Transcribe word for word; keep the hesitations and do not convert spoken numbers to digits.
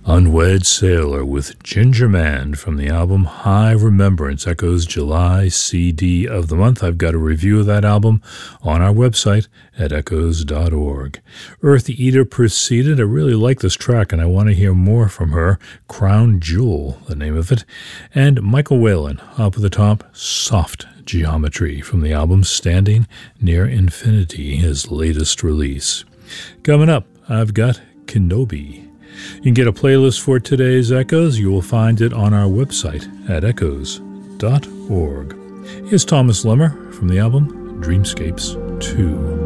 Unwed Sailor with Ginger Man from the album High Remembrance, Echoes July C D of the month. I've got a review of that album on our website at echoes dot org. Earth Eater proceeded. I really like this track and I want to hear more from her. Crown Jewel, the name of it. And Michael Whalen, up at the top, Soft Geometry from the album Standing Near Infinity, his latest release. Coming up, I've got Kenobi. You can get a playlist for today's Echoes. You will find it on our website at echoes dot org. Here's Thomas Lemmer from the album Dreamscapes two.